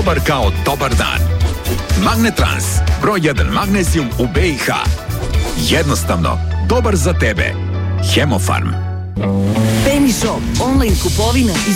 Dobar kao dobar dan. Magnetrans, broj 1 magnezijum u BiH. Jednostavno, dobar za tebe. Hemofarm. Penny Shop, online kupovina